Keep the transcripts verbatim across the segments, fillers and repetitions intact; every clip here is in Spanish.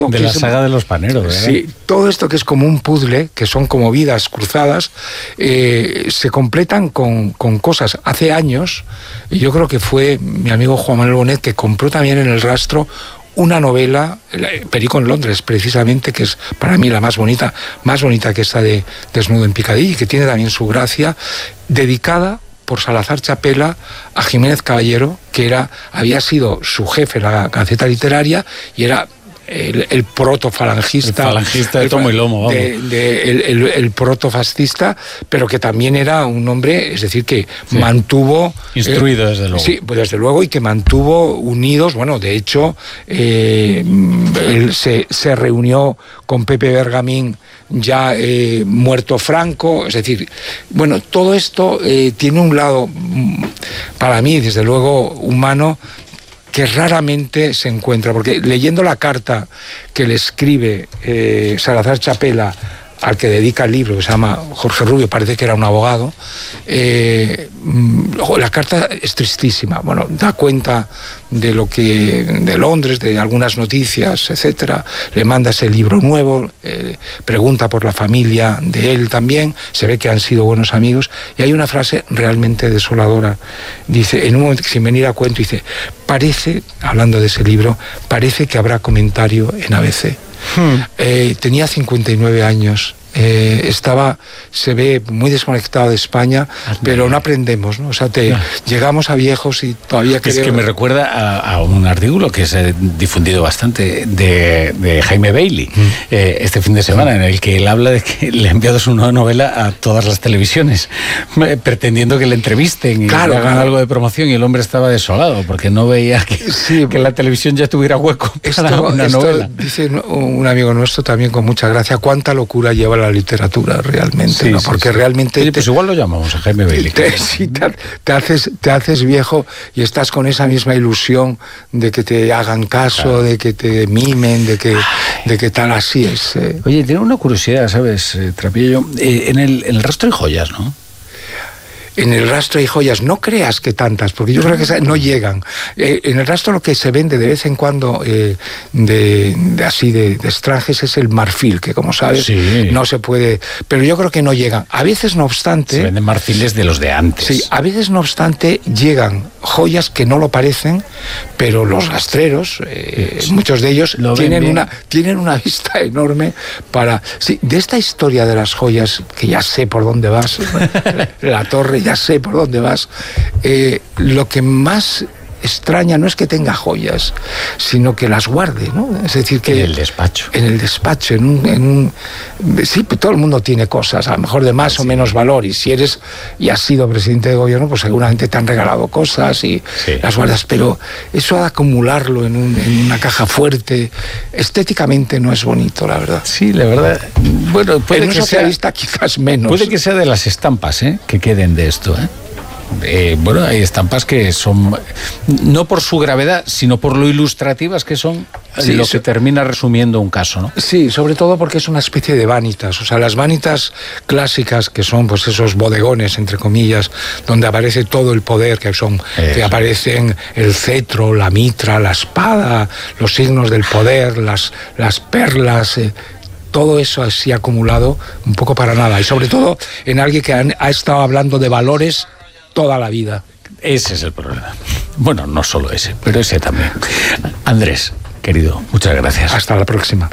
De la saga de los paneros, ¿verdad? Sí, todo esto que es como un puzzle, que son como vidas cruzadas, eh, se completan con, con cosas. Hace años, y yo creo que fue mi amigo Juan Manuel Bonet, que compró también en El Rastro una novela, Perico en Londres, precisamente, que es para mí la más bonita, más bonita que esta de Desnudo en Piccadilly, y que tiene también su gracia, dedicada por Salazar Chapela a Jiménez Caballero, que era, había sido su jefe en la Gaceta Literaria y era el, el protofalangista, el falangista de tomo y lomo, vamos. De, de, el, el, el protofascista, pero que también era un hombre, es decir, que sí. mantuvo... Instruido, eh, desde luego. Sí, pues desde luego, y que mantuvo unidos, bueno, de hecho, eh, él se, se reunió con Pepe Bergamín ya eh, muerto Franco, es decir, bueno, todo esto eh, tiene un lado, para mí, desde luego, humano, que raramente se encuentra, porque leyendo la carta que le escribe eh, Salazar Chapela al que dedica el libro, que se llama Jorge Rubio, parece que era un abogado, eh, la carta es tristísima. Bueno, da cuenta de lo que, de Londres, de algunas noticias, etcétera. Le manda ese libro nuevo, eh, pregunta por la familia de él también, se ve que han sido buenos amigos, y hay una frase realmente desoladora. Dice, en un momento, sin venir a cuento, dice, parece, hablando de ese libro, parece que habrá comentario en A B C. Hmm. Eh, tenía cincuenta y nueve años, eh, estaba, se ve muy desconectado de España, Hazme. pero no aprendemos, ¿no? O sea, te, no. llegamos a viejos y todavía es creo... que me recuerda a, a un artículo que se ha difundido bastante de, de Jaime Bailey hmm. eh, este fin de semana, en el que él habla de que le ha enviado su nueva novela a todas las televisiones, pretendiendo que le entrevisten y claro, le hagan claro. algo de promoción, y el hombre estaba desolado porque no veía que, sí, que la televisión ya tuviera hueco para esto, una esto, novela. Dice un amigo nuestro también con mucha gracia, cuánta locura lleva la literatura realmente, sí, ¿no? Sí, porque sí. realmente... Oye, pues te, igual lo llamamos a Jaime Bailey. Te, sí, te, te, haces, te haces viejo y estás con esa misma ilusión de que te hagan caso, claro. de que te mimen, de que, de que tal, así es. Eh. Oye, tengo una curiosidad, ¿sabes, eh, Trapillo? Eh, en, el, en el Rastro hay joyas, ¿no? En El Rastro hay joyas, no creas que tantas, porque yo creo que no llegan. Eh, en El Rastro lo que se vende de vez en cuando eh, de, de así de, de extranjes es el marfil, que como sabes sí. no se puede, pero yo creo que no llegan. A veces, no obstante... Se venden marfiles de los de antes. Sí, a veces, no obstante, llegan joyas que no lo parecen, pero los rastreros, eh, sí. muchos de ellos, tienen una, tienen una vista enorme para... Sí, de esta historia de las joyas, que ya sé por dónde vas, la torre, ya sé por dónde vas, eh, lo que más extraña no es que tenga joyas, sino que las guarde, ¿no? Es decir, que... En el despacho. En el despacho, en un... En un sí, todo el mundo tiene cosas, a lo mejor de más sí. o menos valor, y si eres y has sido presidente de gobierno, pues seguramente te han regalado cosas y sí. las guardas, pero eso de acumularlo en, un, en una caja fuerte, estéticamente no es bonito, la verdad. Sí, la verdad. Bueno, puede en que un socialista sea, quizás menos. Puede que sea de las estampas, ¿eh?, que queden de esto, ¿eh? Eh, bueno, hay estampas que son, no por su gravedad, sino por lo ilustrativas que son, sí, lo que so, termina resumiendo un caso, ¿no? Sí, sobre todo porque es una especie de vanitas. O sea, las vanitas clásicas, que son pues esos bodegones, entre comillas, donde aparece todo el poder, que son, Eso. que aparecen el cetro, la mitra, la espada, los signos del poder, las, las perlas... Eh, todo eso así acumulado, un poco para nada. Y sobre todo en alguien que han, ha estado hablando de valores toda la vida. Ese es el problema. Bueno, no solo ese, pero ese también. Andrés, querido, muchas gracias. Hasta la próxima.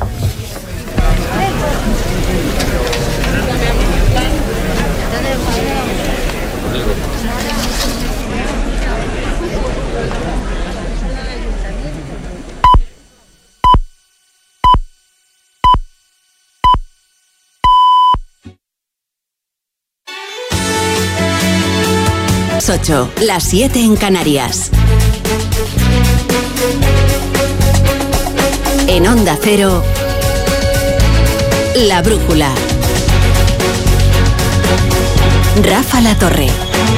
ocho, las siete en Canarias. En Onda Cero, La Brújula. Rafa La Torre.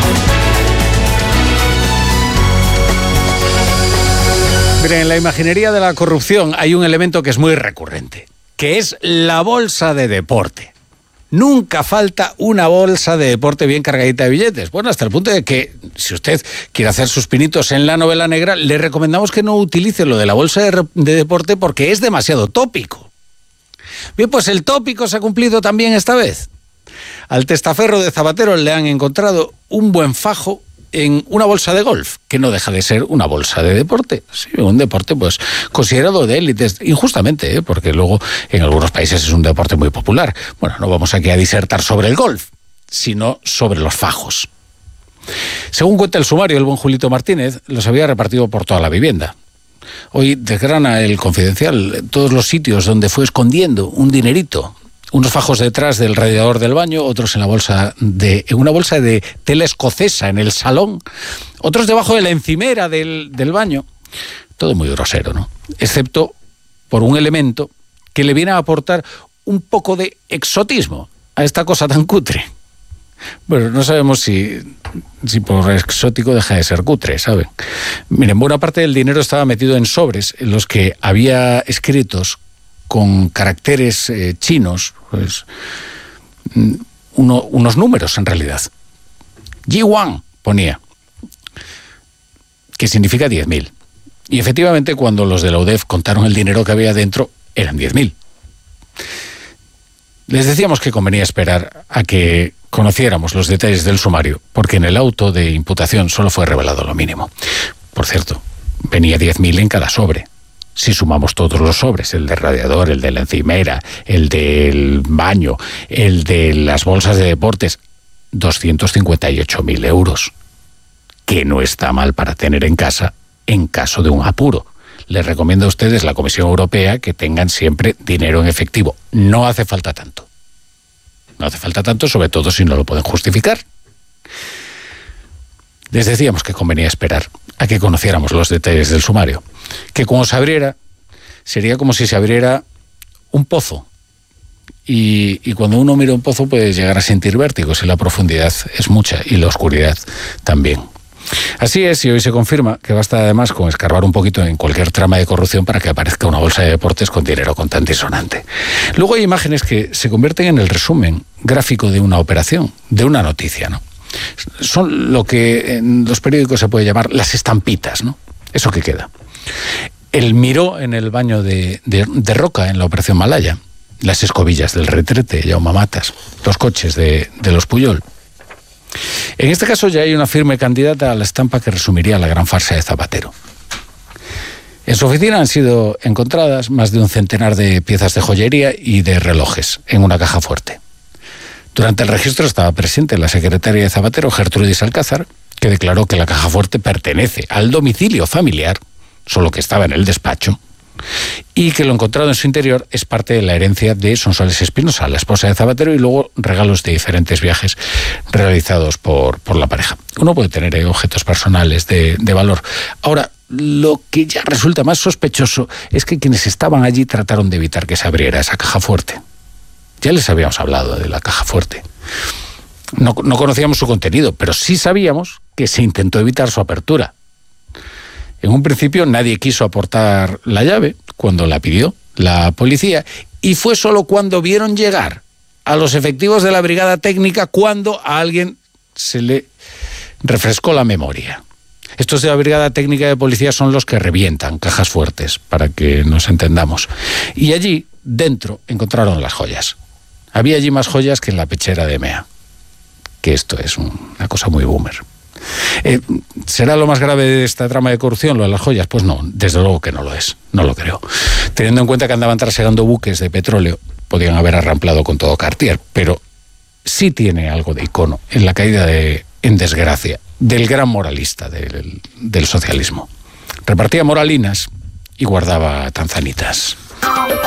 Miren, en la imaginería de la corrupción hay un elemento que es muy recurrente, que es la bolsa de deporte. Nunca falta una bolsa de deporte bien cargadita de billetes. Bueno, hasta el punto de que, si usted quiere hacer sus pinitos en la novela negra, le recomendamos que no utilice lo de la bolsa de, de deporte porque es demasiado tópico. Bien, pues el tópico se ha cumplido también esta vez. Al testaferro de Zapatero le han encontrado un buen fajo en una bolsa de golf, que no deja de ser una bolsa de deporte. Sí, un deporte pues considerado de élites, injustamente, ¿eh? Porque luego en algunos países es un deporte muy popular. Bueno, no vamos aquí a disertar sobre el golf, sino sobre los fajos. Según cuenta el sumario, el buen Julito Martínez los había repartido por toda la vivienda. Hoy desgrana el Confidencial todos los sitios donde fue escondiendo un dinerito. Unos fajos detrás del radiador del baño, otros en la bolsa de en una bolsa de tela escocesa en el salón, otros debajo de la encimera del, del baño. Todo muy grosero, ¿no? Excepto por un elemento que le viene a aportar un poco de exotismo a esta cosa tan cutre. Bueno, no sabemos si, si por exótico deja de ser cutre, ¿saben? Miren, buena parte del dinero estaba metido en sobres en los que había escritos con caracteres eh, chinos, pues, uno, unos números en realidad. Yiwan ponía, que significa diez mil. Y efectivamente, cuando los de la U D E F contaron el dinero que había dentro, eran diez mil. Les decíamos que convenía esperar a que conociéramos los detalles del sumario, porque en el auto de imputación solo fue revelado lo mínimo. Por cierto, venía diez mil en cada sobre. Si sumamos todos los sobres, el del radiador, el de la encimera, el del baño, el de las bolsas de deportes, doscientos cincuenta y ocho mil euros, que no está mal para tener en casa en caso de un apuro. Les recomiendo a ustedes, la Comisión Europea, que tengan siempre dinero en efectivo. No hace falta tanto. No hace falta tanto, sobre todo si no lo pueden justificar. Les decíamos que convenía esperar a que conociéramos los detalles del sumario, que como se abriera, sería como si se abriera un pozo. Y, y cuando uno mira un pozo puede llegar a sentir vértigos, y la profundidad es mucha, y la oscuridad también. Así es, y hoy se confirma que basta además con escarbar un poquito en cualquier trama de corrupción para que aparezca una bolsa de deportes con dinero contante y sonante. Luego hay imágenes que se convierten en el resumen gráfico de una operación, de una noticia, ¿no? Son lo que en los periódicos se puede llamar las estampitas, ¿no? Eso que queda. El miró en el baño de, de, de Roca en la Operación Malaya, las escobillas del retrete, Jaume Matas, los coches de, de los Puyol. En este caso ya hay una firme candidata a la estampa que resumiría la gran farsa de Zapatero. En su oficina han sido encontradas más de un centenar de piezas de joyería y de relojes en una caja fuerte. Durante el registro estaba presente la secretaria de Zapatero, Gertrudis Alcázar, que declaró que la caja fuerte pertenece al domicilio familiar, solo que estaba en el despacho, y que lo encontrado en su interior es parte de la herencia de Sonsoles Espinosa, la esposa de Zapatero, y luego regalos de diferentes viajes realizados por, por la pareja. Uno puede tener eh, objetos personales de, de valor. Ahora, lo que ya resulta más sospechoso es que quienes estaban allí trataron de evitar que se abriera esa caja fuerte. Ya les habíamos hablado de la caja fuerte. No, no conocíamos su contenido, pero sí sabíamos que se intentó evitar su apertura. En un principio nadie quiso aportar la llave cuando la pidió la policía, y fue solo cuando vieron llegar a los efectivos de la brigada técnica cuando a alguien se le refrescó la memoria. Estos de la brigada técnica de policía son los que revientan cajas fuertes, para que nos entendamos. Y allí, dentro, encontraron las joyas. Había allí más joyas que en la pechera de Mea. Que esto es un, una cosa muy boomer. Eh, ¿Será lo más grave de esta trama de corrupción, lo de las joyas? Pues no, desde luego que no lo es, no lo creo. Teniendo en cuenta que andaban trasegando buques de petróleo, podían haber arramplado con todo Cartier, pero sí tiene algo de icono en la caída de, en desgracia del gran moralista del, del socialismo. Repartía moralinas y guardaba tanzanitas.